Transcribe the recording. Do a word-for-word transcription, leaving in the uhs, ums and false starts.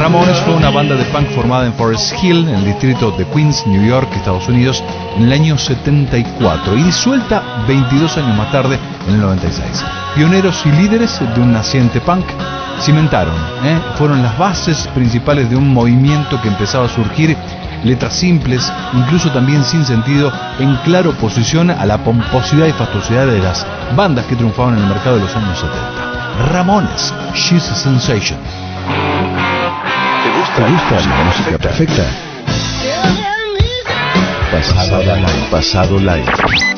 Ramones fue una banda de punk formada en Forest Hill, en el distrito de Queens, New York, Estados Unidos, en el año setenta y cuatro y disuelta veintidós años más tarde, en el noventa y seis. Pioneros y líderes de un naciente punk, cimentaron, ¿eh? fueron las bases principales de un movimiento que empezaba a surgir. Letras simples, incluso también sin sentido, en clara oposición a la pomposidad y fastuosidad de las bandas que triunfaban en el mercado de los años setenta. Ramones, She's a Sensation. ¿Te gusta, ¿Te gusta la música perfecta? Pasado live. Pasado live.